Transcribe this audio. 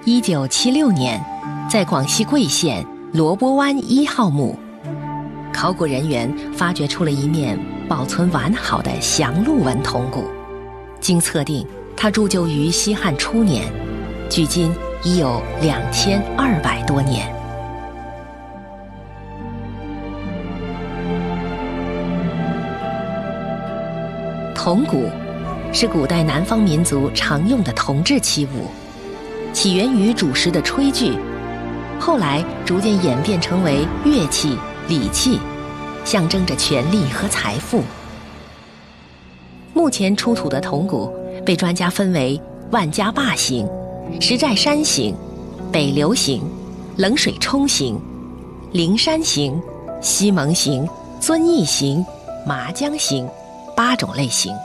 1976年，在广西桂县罗波湾1号墓，考古人员发掘出了一面保存完好的祥鹿纹铜鼓。经测定，它铸就于西汉初年，距今已有2200多年。铜鼓是古代南方民族常用的铜制器物，起源于主食的炊具，后来逐渐演变成为乐器、礼器，象征着权力和财富。目前出土的铜鼓被专家分为万家坝形、石寨山形、北流形、冷水冲形、灵山形、西蒙形、遵义形、麻江形8种类型。